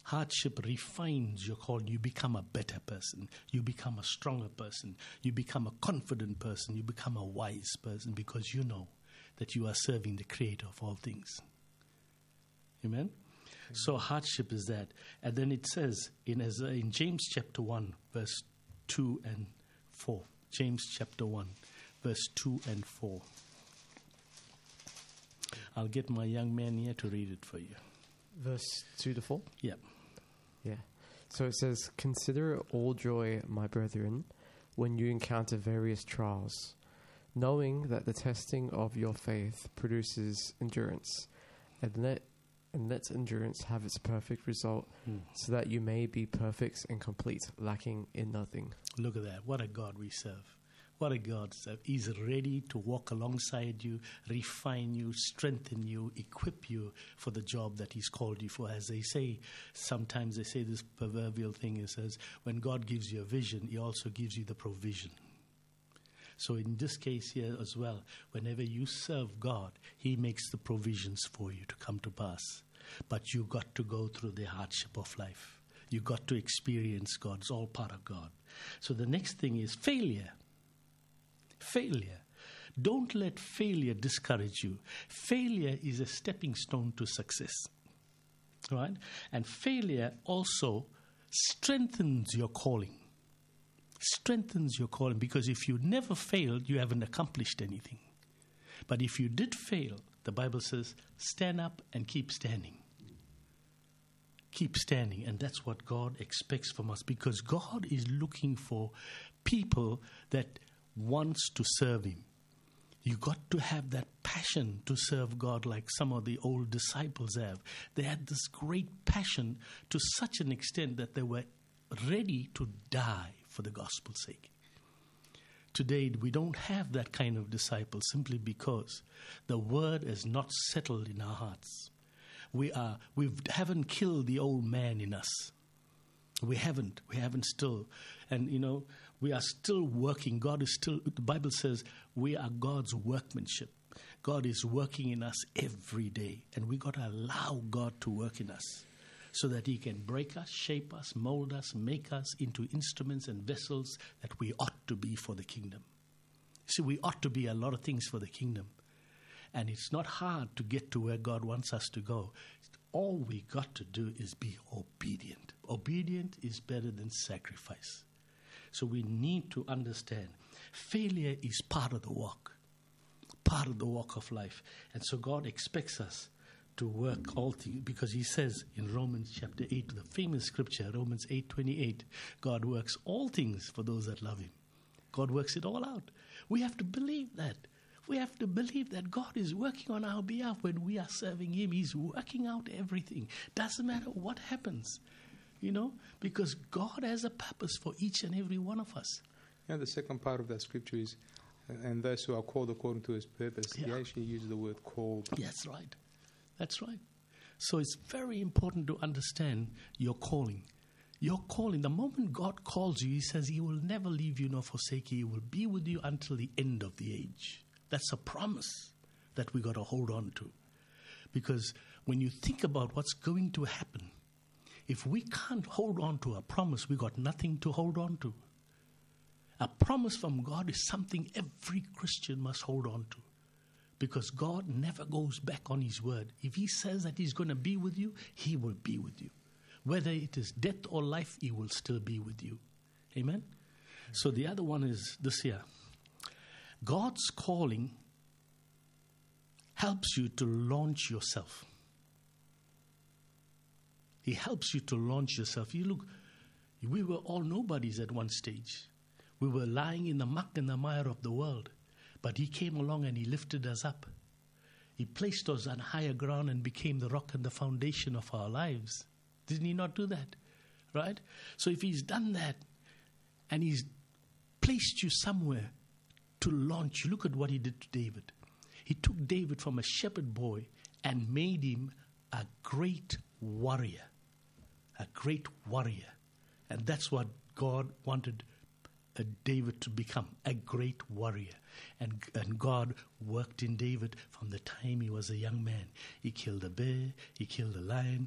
Hardship refines your call. You become a better person. You become a stronger person. You become a confident person. You become a wise person because you know that you are serving the Creator of all things. Amen? So hardship is that. And then it says in James chapter 1, verse 2 and 4. James chapter 1, verse 2 and 4. I'll get my young man here to read it for you. Verse 2 to 4? Yeah. Yeah. So it says, "Consider it all joy, my brethren, when you encounter various trials, knowing that the testing of your faith produces endurance, and let endurance have its perfect result, so that you may be perfect and complete, lacking in nothing." Look at that. What a God we serve. What a God serve. He's ready to walk alongside you, refine you, strengthen you, equip you for the job that He's called you for. As they say, sometimes they say this proverbial thing, it says, when God gives you a vision, He also gives you the provision. So in this case here as well, whenever you serve God, He makes the provisions for you to come to pass. But you got to go through the hardship of life. You got to experience God. It's all part of God. So the next thing is failure. Failure. Don't let failure discourage you. Failure is a stepping stone to success. Right? And failure also strengthens your calling. Strengthens your calling, because if you never failed, you haven't accomplished anything. But if you did fail, the Bible says, stand up and keep standing. Keep standing. And that's what God expects from us, because God is looking for people that wants to serve Him. You got to have that passion to serve God like some of the old disciples have. They had this great passion to such an extent that they were ready to die for the gospel's sake. Today, we don't have that kind of disciple simply because the word is not settled in our hearts. We haven't killed the old man in us. We haven't still. And, we are still working. God is still, the Bible says we are God's workmanship. God is working in us every day. And we got to allow God to work in us so that He can break us, shape us, mold us, make us into instruments and vessels that we ought to be for the kingdom. See, we ought to be a lot of things for the kingdom. And it's not hard to get to where God wants us to go. All we got to do is be obedient. Obedient is better than sacrifice. So we need to understand failure is part of the walk of life. And so God expects us to work all things, because He says in Romans chapter 8, the famous scripture, Romans 8:28, God works all things for those that love Him. God works it all out. We have to believe that. We have to believe that God is working on our behalf when we are serving Him. He's working out everything. Doesn't matter what happens, because God has a purpose for each and every one of us. The second part of that scripture is, and those who are called according to His purpose. Yeah. He actually uses the word called. That's right. That's right. So it's very important to understand your calling. Your calling, the moment God calls you, He says He will never leave you nor forsake you. He will be with you until the end of the age. That's a promise that we got to hold on to. Because when you think about what's going to happen, if we can't hold on to a promise, we got nothing to hold on to. A promise from God is something every Christian must hold on to. Because God never goes back on His word. If He says that He's going to be with you, He will be with you. Whether it is death or life, He will still be with you. Amen? So the other one is this here. God's calling helps you to launch yourself. He helps you to launch yourself. You look, we were all nobodies at one stage. We were lying in the muck and the mire of the world. But He came along and He lifted us up. He placed us on higher ground and became the rock and the foundation of our lives. Didn't He not do that? Right? So if He's done that and He's placed you somewhere to launch you, look at what He did to David. He took David from a shepherd boy and made him a great warrior. A great warrior. And that's what God wanted David to become, a great warrior. And God worked in David from the time he was a young man. He killed a bear, he killed a lion,